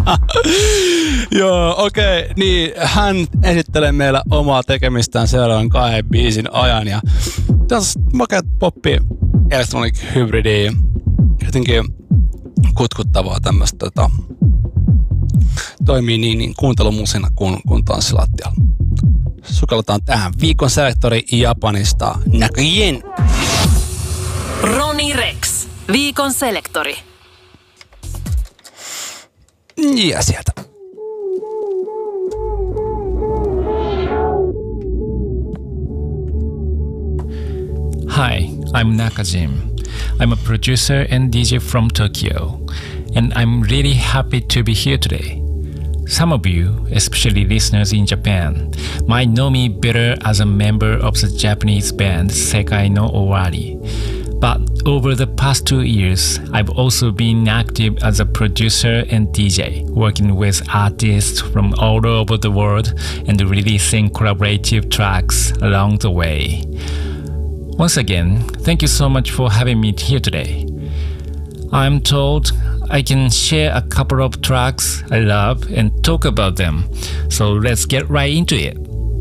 Joo, okei. Niin, hän esittelee meillä omaa tekemistään seuraavan 2 biisin ajan. Ja tässä makeat poppi, electronic hybridi, jotenkin kutkuttavaa tämmöistä toimii niin kuuntelumusina kuin tanssilattialla. Sukelletaan tähän viikon selektori Japanista näköjen. Roni Rex, viikon selektori. Ja sieltä. Hi, I'm Nakajim. I'm a producer and DJ from Tokyo, and I'm really happy to be here today. Some of you, especially listeners in Japan, might know me better as a member of the Japanese band Sekai no Owari. But over the past 2 years, I've also been active as a producer and DJ, working with artists from all over the world and releasing collaborative tracks along the way. Once again, thank you so much for having me here today. I'm told I can share a couple of tracks I love and talk about them, so let's get right into it.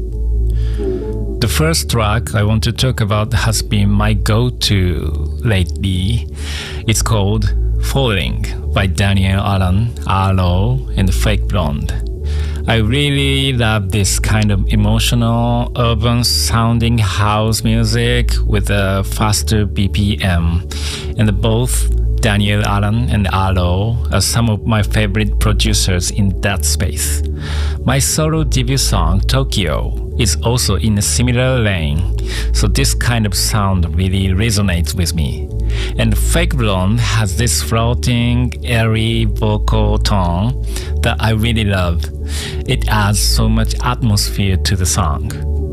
The first track I want to talk about has been my go-to lately. It's called Falling by Daniel Alan, Arlo, and Fake Blonde. I really love this kind of emotional, urban-sounding house music with a faster BPM, and both Daniel Alan and Arlo are some of my favorite producers in that space. My solo debut song, Tokyo, is also in a similar lane, so this kind of sound really resonates with me. And Fake Blonde has this floating, airy vocal tone that I really love. It adds so much atmosphere to the song.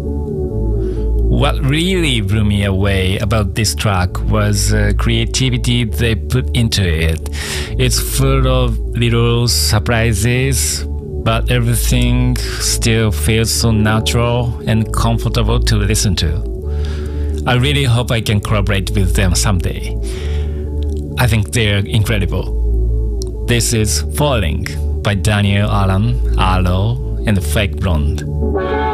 What really blew me away about this track was the creativity they put into it. It's full of little surprises, but everything still feels so natural and comfortable to listen to. I really hope I can collaborate with them someday. I think they're incredible. This is Falling by Daniel Alan, Arlo, and Fake Blonde.